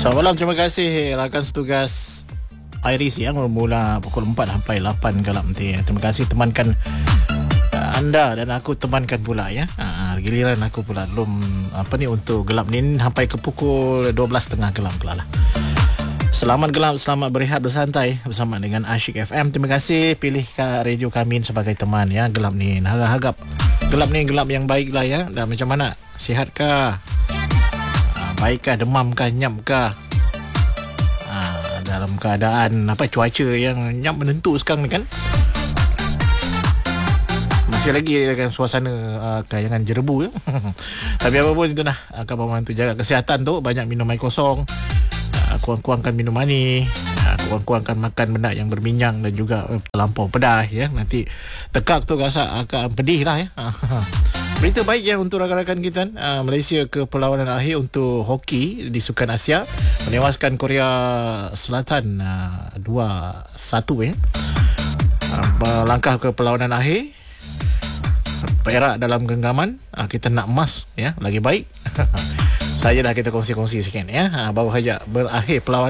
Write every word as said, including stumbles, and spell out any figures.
Selamat malam, terima kasih rakan setugas Iris yang bermula pukul empat sampai lapan gelap nanti. Terima kasih temankan uh, anda dan aku temankan pula ya. Uh, giliran aku pula belum apa ni untuk gelap ni sampai ke pukul dua belas tiga puluh gelap gelap lah. Selamat gelap, selamat berehat bersantai bersama dengan Asyik F M. Terima kasih pilih radio kami sebagai teman ya. Gelap ni harap-harap gelap ni gelap yang baik lah ya. Dan macam mana? Sihatkah? Baikkah, demamkah, nyapkah? Ha, dalam keadaan apa cuaca yang nyap menentu sekarang ni kan? Masih lagi dengan suasana uh, kayangan jerebu ya. Tapi apa pun itu lah, akan membantu jaga kesihatan tu. Banyak minum air kosong, uh, kurang-kurangkan minum manis, uh, kurang-kurangkan makan benda yang berminyak dan juga uh, terlampau pedas ya. Nanti tekak tu rasa akan pedih lah ya. Berita baik ya untuk rakan-rakan kita. uh, Malaysia ke perlawanan akhir untuk hoki di Sukan Asia, menewaskan Korea Selatan uh, dua satu ya. uh, Melangkah ke perlawanan akhir. Perak dalam genggaman. uh, Kita nak emas ya, lagi baik. Saja dah kita kongsi-kongsi sikit ya. uh, Baru saja berakhir perlawanan